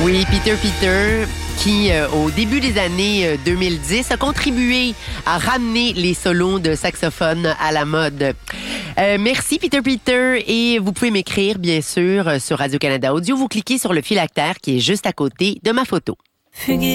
Oui, Peter, qui, au début des années 2010, a contribué à ramener les solos de saxophone à la mode. Merci, Peter, et vous pouvez m'écrire, bien sûr, sur Radio-Canada Audio. Vous cliquez sur le phylactère qui est juste à côté de ma photo.